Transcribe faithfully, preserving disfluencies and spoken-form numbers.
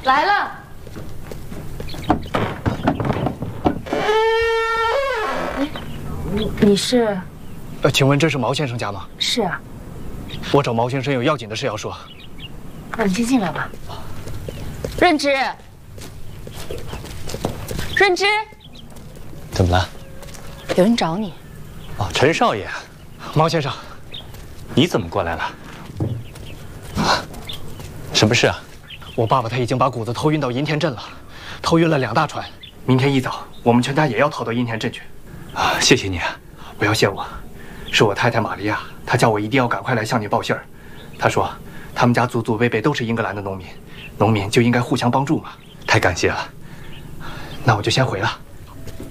来了。哎，你是？ 呃，请问这是毛先生家吗？ 是啊。 我找毛先生有要紧的事要说。 那你先进来吧。润之，润之， 怎么了？ 有人找你。 哦，陈少爷， 毛先生， 你怎么过来了？啊，什么事啊？ 我爸爸他已经把谷子偷运到银田镇了，偷运了两大船。明天一早，我们全家也要逃到银田镇去。 啊，谢谢你啊！ 不要谢我，是我太太玛利亚，她叫我一定要赶快来向你报信儿。她说，他们家祖祖辈辈都是英格兰的农民，农民就应该互相帮助嘛。 太感谢了， 那我就先回了。